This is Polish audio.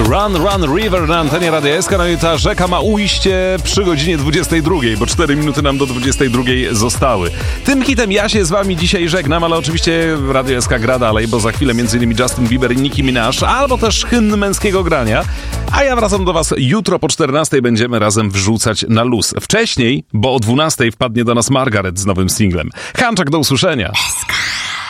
Run, Run River na antenie Radia SK. No i ta rzeka ma ujście przy godzinie 22, bo 4 minuty nam do 22 zostały. Tym hitem ja się z wami dzisiaj żegnam, ale oczywiście Radio SK gra dalej, bo za chwilę m.in. Justin Bieber i Nicki Minaj, albo też hymn męskiego grania. A ja wracam do was jutro po 14 będziemy razem wrzucać na luz. Wcześniej, bo o 12 wpadnie do nas Margaret z nowym singlem. Hanczak, do usłyszenia. SK.